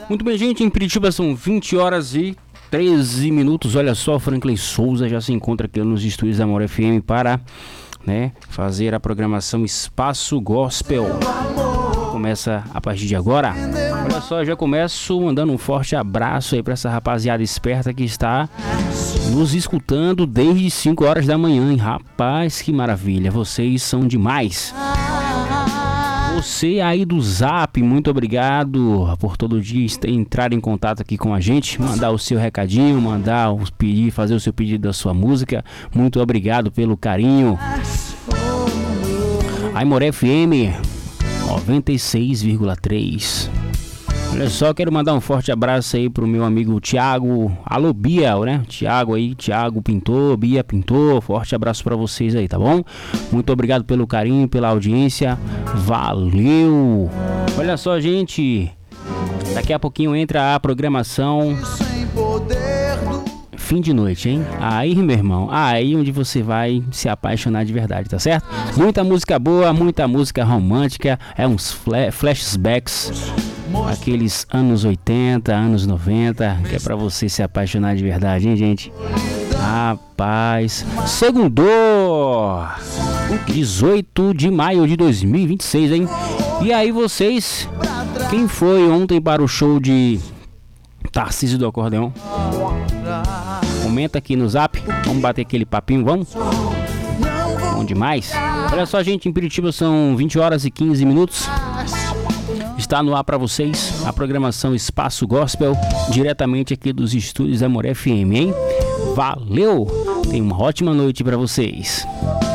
Muito bem, gente, em Piritiba são 20 horas e 13 minutos. Olha só, o Franklin Souza já se encontra aqui nos estúdios da Amor FM para, fazer a programação Espaço Gospel. Começa a partir de agora. Olha só, já começo mandando um forte abraço aí para essa rapaziada esperta que está nos escutando desde 5 horas da manhã, hein? Rapaz, que maravilha, vocês são demais. Você aí do Zap, muito obrigado por todo dia entrar em contato aqui com a gente, mandar o seu recadinho, fazer o seu pedido da sua música. Muito obrigado pelo carinho. Amor FM 96,3. Olha só, quero mandar um forte abraço aí pro meu amigo Thiago. Alô, Bia, né? Thiago Pintor, Bia Pintor. Forte abraço pra vocês aí, tá bom? Muito obrigado pelo carinho, pela audiência. Valeu! Olha só, gente. Daqui a pouquinho entra a programação fim de noite, hein? Aí, meu irmão, aí onde você vai se apaixonar de verdade, tá certo? Muita música boa, muita música romântica, uns flashbacks, aqueles anos 80, anos 90, que é pra você se apaixonar de verdade, hein, gente? Rapaz, segundou! 18 de maio de 2026, hein? E aí, vocês, quem foi ontem para o show de Tarcísio do Acordeão? Comenta aqui no Zap, vamos bater aquele papinho, vamos? Bom demais. Olha só, gente, em Piritiba são 20 horas e 15 minutos. Está no ar para vocês a programação Espaço Gospel, diretamente aqui dos estúdios Amor FM, hein? Valeu! Tenha uma ótima noite para vocês.